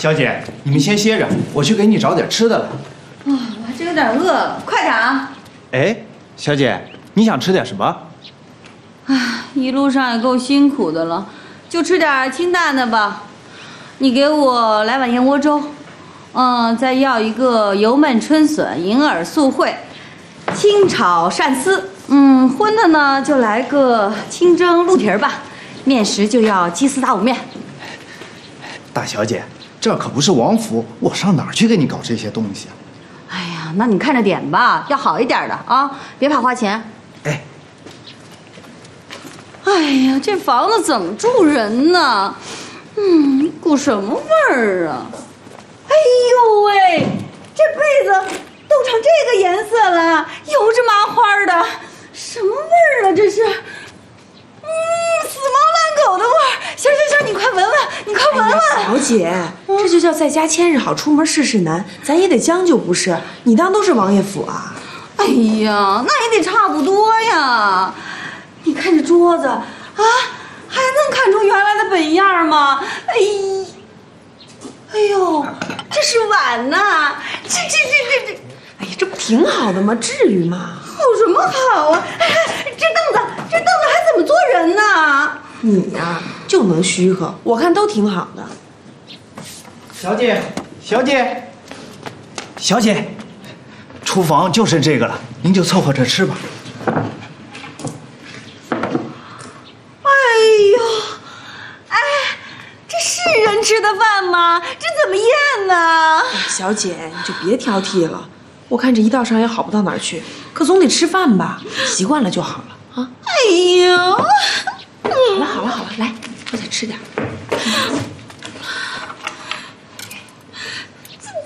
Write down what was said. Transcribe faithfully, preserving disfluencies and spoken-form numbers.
小姐，你们先歇着，我去给你找点吃的来。啊， 我还真有点饿了，快点啊！ 哎，小姐，你想吃点什么？ 唉，一路上也够辛苦的了，就吃点清淡的吧。你给我来碗燕窝粥，嗯，再要一个油焖春笋、银耳素烩，清炒鳝丝。嗯，荤的呢就来个清蒸鹿蹄儿吧。面食就要鸡丝打卤面。 大小姐，这可不是王府，我上哪儿去给你搞这些东西啊？ 哎呀，那你看着点吧，要好一点的啊，别怕花钱。 哎， 哎呀，这房子怎么住人呢？嗯，股什么味儿啊？哎呦喂，这被子都成这个颜色了，油脂麻花的，什么味儿啊？这是，嗯，死猫烂狗的味儿。行行行，你快闻闻，你快闻闻。 哎、小姐，这就叫在家千日好，出门事事难，咱也得将就不是？你当都是王爷府啊？ 哎呀，那也得差不多呀。你看这桌子啊，还能看出原来的本样吗？哎，哎呦，这是碗呐！这这这这这， 哎呀，这不挺好的吗？至于吗？ 好什么好啊？哎，这凳子，这凳子还怎么坐人呢？ 你呀、啊，就能虚和，我看都挺好的。 小姐，小姐，小姐，厨房就剩这个了，您就凑合着吃吧。 吃的饭吗？这怎么咽呢？ 哎，小姐，你就别挑剔了。我看这一道上也好不到哪儿去，可总得吃饭吧，习惯了就好了啊。 哎呦， 好了好了好了，来，我再吃点。